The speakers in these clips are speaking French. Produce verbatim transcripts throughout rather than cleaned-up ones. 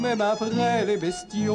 Même après les bestiaux.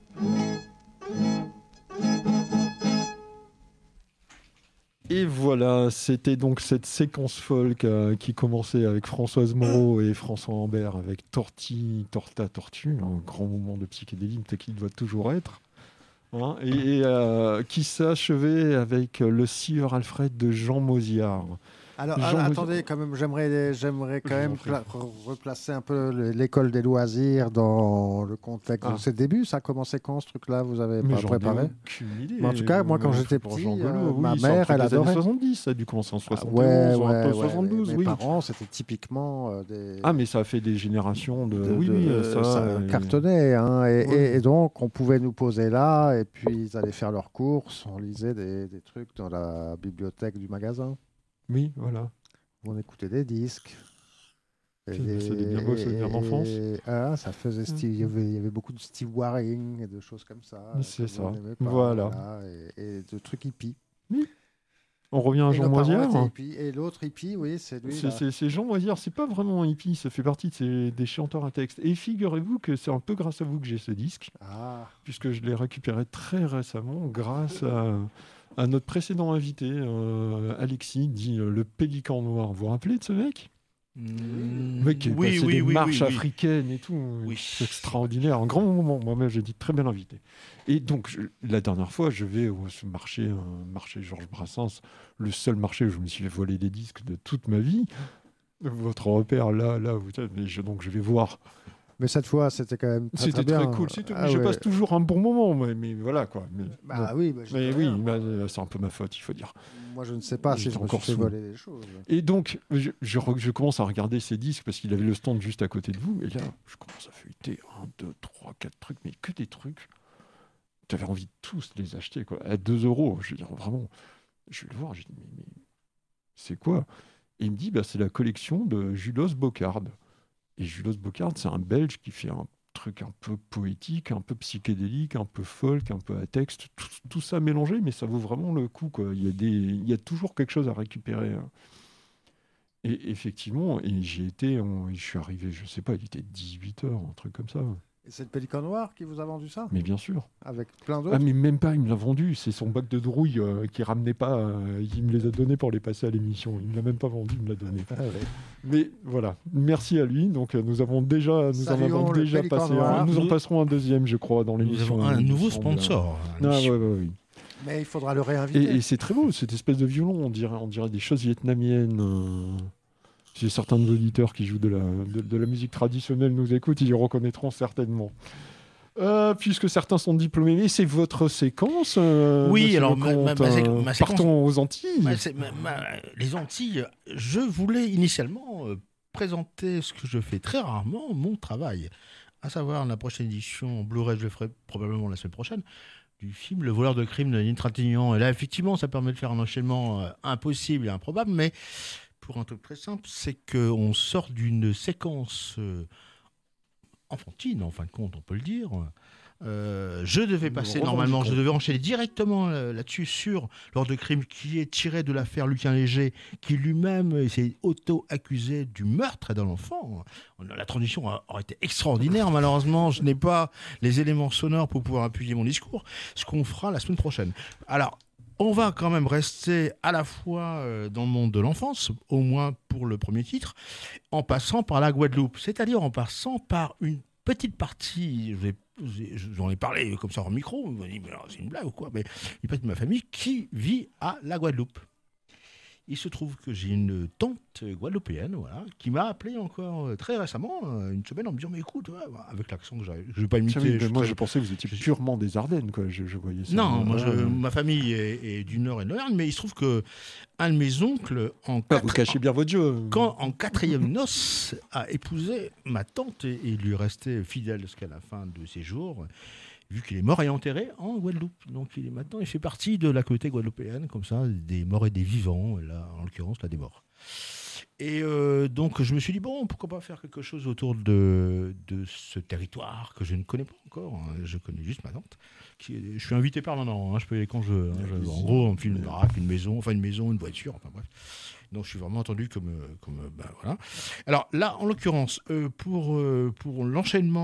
Et voilà, c'était donc cette séquence folk euh, qui commençait avec Françoise Moreau et François Ambert avec Torti, Torta, Tortue, un grand moment de psychédélisme tel qu'il doit toujours être. Hein, et et euh, qui s'achevait avec le Sir Alfred de Jean Mosiard. Alors, Jean a- Mosiard- attendez, quand même, j'aimerais, j'aimerais quand Je vous même en prie. pla- re- replacer un peu le- l'école des loisirs dans le contexte Ah. de ses débuts. Ça a commencé quand, ce truc-là? Vous avez Mais pas j'en préparé? ai aucune idée. Mais en tout cas, moi, quand Euh, j'étais pour petit, Jean euh, Belot, ma oui, c'est mère, entre elle les adorait. années soixante-dix, ça a dû commencer en Ah, soixante et onze, ouais, ou un ouais, peu ouais, soixante-douze, mes oui. parents, c'était typiquement euh, des... Ah, mais ça a fait des générations de... de- oui, de- oui, euh, ça... ça et- cartonnait, hein, et, Ouais. et- et donc on pouvait nous poser là, et puis ils allaient faire leurs courses, on lisait des, des trucs dans la bibliothèque du magasin, Oui, voilà. on écoutait des disques. Et C'est- c'est des bien beaux souvenirs d'enfance. et- ah, ça faisait Steve- il y avait, il y avait beaucoup de Steve Waring et de choses comme ça. C'est que ça. on aimait pas, Voilà. et, et de trucs hippies. On revient à Et Jean nos parents Moisiard. étaient hippies, et l'autre hippie, oui, c'est lui. C'est, là. c'est- c'est Jean Moisiard, c'est pas vraiment un hippie, ça fait partie de ces- des chanteurs à texte. Et figurez-vous que c'est un peu grâce à vous que j'ai ce disque, Ah, puisque je l'ai récupéré très récemment grâce à, à notre précédent invité, euh, Alexis, dit euh, le Pélican Noir. Vous vous rappelez de ce mec? Mmh, Le mec qui a oui, passé oui, des oui, marches oui, oui. africaines et tout. Oui. C'est extraordinaire, un grand moment. Moi-même, j'ai dit très bien invité. Et donc, je- la dernière fois, je vais au ce marché, un marché Georges Brassens, le seul marché où je me suis fait voler des disques de toute ma vie. Votre repère, là, là, vous savez, mais je, donc je vais voir. mais cette fois, c'était quand même très, C'était très très, bien. cool. C'est tout. Ah Mais je ouais. passe toujours un bon moment, mais, mais voilà quoi. Mais, Bah bon. oui, bah, j'y Mais peux oui, rien, moi. bah, c'est un peu ma faute, il faut dire. Moi, je ne sais pas si J'étais je me suis encore fait sous. voler des choses. Et donc, je, je re- je commence à regarder ces disques parce qu'il avait le stand juste à côté de vous. Et là, je commence à feuilleter un, deux, trois, quatre trucs, mais que des trucs. J'avais envie de tous les acheter, quoi. À deux euros. Je veux dire, vraiment, je vais le voir. Je dis, mais, mais c'est quoi? Et il me dit, bah, c'est la collection de Julos Bocard. Et Julos Bocard, c'est un Belge qui fait un truc un peu poétique, un peu psychédélique, un peu folk, un peu à texte, tout, tout ça mélangé, mais ça vaut vraiment le coup, quoi. Il y a des, il y a toujours quelque chose à récupérer. hein. Et effectivement, et j'y étais, en- je suis arrivé, je sais pas, il était dix-huit heures, un truc comme ça. Et c'est le Pélican Noir qui vous a vendu ça? Mais bien sûr. Avec plein d'autres? Ah, mais même pas, il me l'a vendu. C'est son bac de drouille euh, qui ramenait pas. euh, il me les a donnés pour les passer à l'émission. Il me l'a même pas vendu, il me l'a donné. Ah ouais. Mais voilà, merci à lui. Donc euh, nous avons déjà, nous en Saluons avons le déjà Pélican passé Noir. un. Nous en Nous- passerons un deuxième, je crois, dans Nous l'émission. avons un il me nouveau semble. sponsor. à Ah, l'émission. ouais, ouais, ouais. Mais il faudra le réinviter. Et, et c'est très beau, cette espèce de violon, on dirait, on dirait des choses vietnamiennes. euh. Si certains de vos auditeurs qui jouent de la, de, de la musique traditionnelle nous écoutent, ils y reconnaîtront certainement. Euh, puisque certains sont diplômés, mais c'est votre séquence. euh, Oui, monsieur alors, ma- Lecomte, ma- ma sé- euh, ma séquence- partons aux Antilles. Bah, c'est- ma- ma- les Antilles, je voulais initialement euh, présenter ce que je fais très rarement, mon travail. À savoir, la prochaine édition en Blu-ray, je le ferai probablement la semaine prochaine, du film Le voleur de crime de Denis Trintignant. Et là, effectivement, ça permet de faire un enchaînement euh, impossible et improbable, mais pour un truc très simple, c'est qu'on sort d'une séquence euh, enfantine, en fin de compte, on peut le dire. Euh, je devais Nous passer revendiquons. normalement, je devais enchaîner directement euh, là-dessus sur l'ordre de crime qui est tiré de l'affaire Lucien Léger, qui lui-même euh, s'est auto-accusé du meurtre d'un enfant. La transition a- aurait été extraordinaire. Malheureusement, je n'ai pas les éléments sonores pour pouvoir appuyer mon discours, ce qu'on fera la semaine prochaine. Alors, on va quand même rester à la fois euh, dans le monde de l'enfance, au moins pour le premier titre, en passant par la Guadeloupe, c'est-à-dire en passant par une petite partie, je vais- j'ai- j'en ai parlé comme ça en micro, on m'a dit, mais alors, c'est une blague ou quoi, mais une partie de ma famille qui vit à la Guadeloupe. Il se trouve que j'ai une tante guadeloupéenne, voilà, qui m'a appelé encore euh, très récemment, euh, une semaine, en me disant, mais écoute, ouais, voilà, avec l'accent que j'arrive, je ne vais pas imiter. Ah oui, mais je suis moi, très- je pensais que vous étiez je suis- purement des Ardennes, quoi. Je, je voyais ça. Non, moi, je- Ouais. ma famille est, est du Nord et de l'Auvergne, mais il se trouve que un de mes oncles, en, Ah, quatre- vous cachez bien votre jeu. quand, en quatrième noce, a épousé ma tante et, et lui restait fidèle jusqu'à la fin de ses jours, vu qu'il est mort et enterré en Guadeloupe. Donc il est maintenant, il fait partie de la communauté guadeloupéenne, comme ça, des morts et des vivants, là, en l'occurrence, là, des morts. Et euh, donc je me suis dit, bon, pourquoi pas faire quelque chose autour de, de ce territoire que je ne connais pas encore, hein. Je connais juste ma tante. Qui est- je suis invité permanent, hein, je peux y aller quand je veux. hein. Je- en gros, on me file une baraque, une maison, enfin une maison, une voiture, enfin bref. Donc je suis vraiment attendu comme... euh, comme euh, ben, voilà. Alors là, en l'occurrence, euh, pour, euh, pour l'enchaînement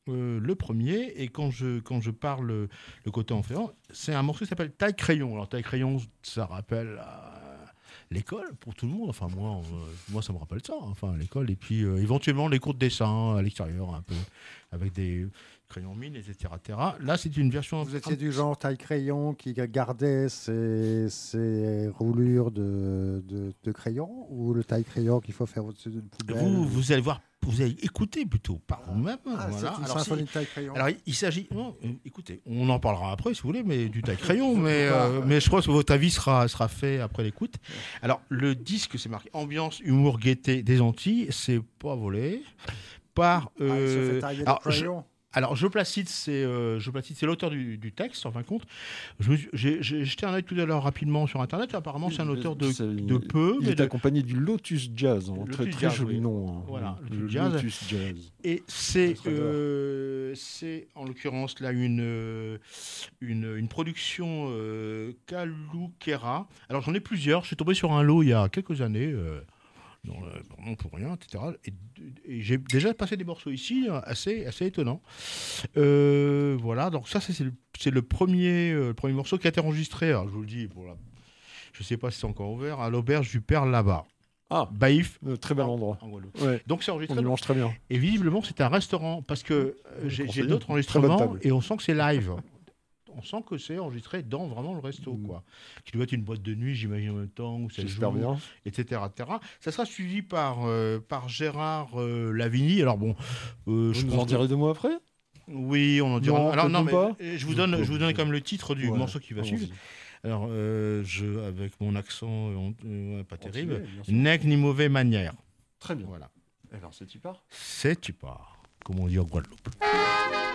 euh, le premier, et quand je, quand je parle le, le côté enfant, c'est un morceau qui s'appelle Taille Crayon. Alors Taille Crayon, ça rappelle euh, l'école pour tout le monde. Enfin moi, euh, moi ça me rappelle ça. Enfin l'école et puis euh, éventuellement les cours de dessin à l'extérieur, un peu avec des crayons mine, et cetera, et cetera. Là, c'est une version. Vous étiez du genre taille crayon qui gardait ses, ses roulures de, de, de crayon, ou le taille crayon qu'il faut faire au-dessus d'une poubelle? Vous, vous allez voir, vous allez écouter plutôt par vous-même. Ah, voilà. c'est une Alors, symphonie si- de taille crayon. alors, il, il s'agit. Non, euh, écoutez, on en parlera après si vous voulez, mais du taille crayon. mais, euh, mais je pense que votre avis sera, sera fait après l'écoute. Alors, le disque, c'est marqué ambiance, humour, gaieté des Antilles. C'est pas volé. Par. Ah, il se euh, fait tailler alors, de je- crayon. Alors, Joe Placide, c'est euh, Joe Placide, c'est l'auteur du, du texte, en fin de compte. Je me suis- J'ai j'ai jeté un œil tout à l'heure rapidement sur Internet. Apparemment, c'est un auteur de, C'est- de peu, Il mais est de- accompagné du Lotus Jazz, hein, Lotus très, très Jazz, joli oui. nom. hein. Voilà, le Lotus Jazz. Lotus Jazz. Et c'est, Très bien. euh, c'est en l'occurrence là une, euh, une, une production euh, Kalukera. Alors j'en ai plusieurs. Je suis tombé sur un lot il y a quelques années. Euh, non, euh, non, pour rien, et cetera. Et, et j'ai déjà passé des morceaux ici, hein, assez, assez étonnants. Euh, voilà, donc ça c'est c'est le, c'est le premier, euh, le premier morceau qui a été enregistré. Alors, je vous le dis, pour la- je ne sais pas si c'est encore ouvert, à l'auberge du Père là-bas. Ah, Baïf, euh, très bel endroit. en Guadeloupe. Ouais, Donc c'est on enregistré. y mange très bien. Et visiblement, c'est un restaurant parce que euh, j'ai j'ai conseille. d'autres Très bonne enregistrements table. et on sent que c'est live. On sent que c'est enregistré dans vraiment le resto, Mm. quoi. Qui doit être une boîte de nuit, j'imagine, en même temps, où ça joue, J'espère bien. et cetera, et cetera. Ça sera suivi par, euh, par Gérard euh, Lavigny. Alors bon, euh, je Vous nous pense en que- direz deux mots après? Oui, on en dira. Non, Alors non, mais peut-être pas. euh, je vous donne, je vous donne quand même le titre du Ouais, morceau qui va allons-y. suivre. Alors, euh, je, avec mon accent euh, euh, pas terrible, Antillais, bien sûr. nec ni mauvaise manière. Très bien. Voilà. Alors, c'est tu pars? C'est tu pars, comme on dit en Guadeloupe. Thank